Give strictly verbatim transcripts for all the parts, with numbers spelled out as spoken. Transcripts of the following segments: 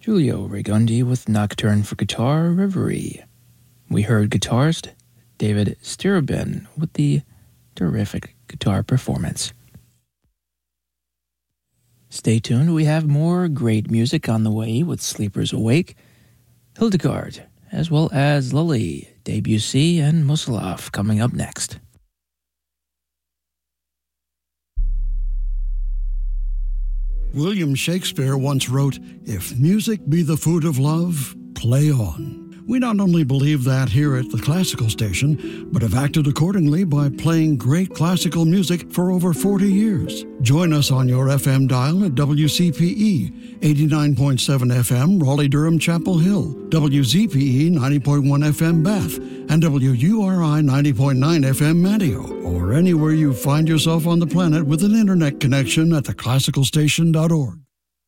Giulio Ragundi with Nocturne for Guitar Reverie. We heard guitarist David Stirabin with the terrific guitar performance. Stay tuned, we have more great music on the way with Sleepers Awake, Hildegard, as well as Lully, Debussy, and Musilov coming up next. William Shakespeare once wrote, "If music be the food of love, play on." We not only believe that here at the Classical Station, but have acted accordingly by playing great classical music for over forty years. Join us on your F M dial at W C P E, eighty-nine point seven F M, Raleigh-Durham, Chapel Hill, W Z P E, ninety point one F M, Bath, and W U R I, ninety point nine F M, Manteo, or anywhere you find yourself on the planet with an internet connection at the classical station dot org.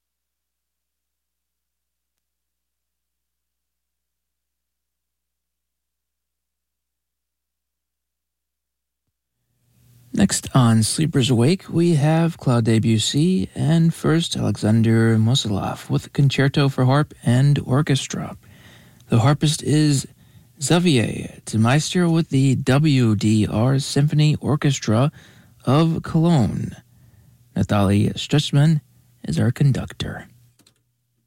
Next on Sleepers Awake, we have Claude Debussy and first Alexander Musilov with Concerto for Harp and Orchestra. The harpist is Xavier Zemeister with the W D R Symphony Orchestra of Cologne. Natalie Stutzman is our conductor.